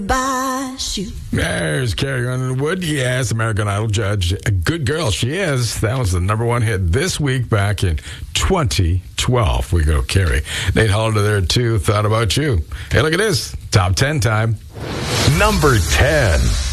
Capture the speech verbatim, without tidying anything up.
By shoe. There's Carrie Underwood. Yes, American Idol judge. A good girl she is. That was the number one hit this week back in twenty twelve. We go, Carrie. Nate Hollander there, too. Thought about you. Hey, look at this. Top ten time. Number ten.